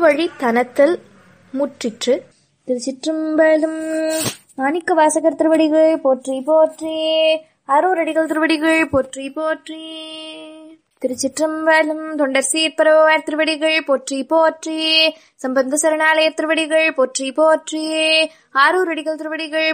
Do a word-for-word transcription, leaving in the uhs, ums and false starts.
வழி தனத்தில் முற்றிற்று. திருச்சிற்றம்பலம். மாணிக்க வாசகர் திருவடிகள் போற்றி போற்றி. அரூரடிகள் திருவடிகள் போற்றி போற்றி. திருச்சிற்றம்பலம். தொண்டர் சீர்பரவார் திருவடிகள் போற்றி போற்றி. சம்பந்த சரணாலய திருவடிகள் போற்றி போற்றி. ஆரூரடிகள் திருவடிகள்